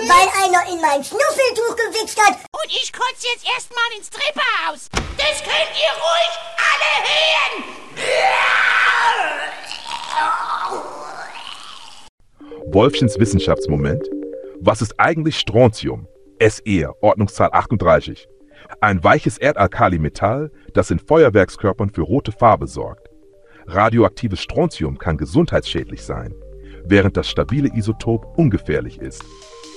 weil einer in mein Schnuffeltuch gewichst hat. Und ich kotze jetzt erstmal ins Treppenhaus. Das könnt ihr ruhig alle hören. Wolfchens Wissenschaftsmoment. Was ist eigentlich Strontium? SE, Ordnungszahl 38. Ein weiches Erdalkalimetall, das in Feuerwerkskörpern für rote Farbe sorgt. Radioaktives Strontium kann gesundheitsschädlich sein, während das stabile Isotop ungefährlich ist.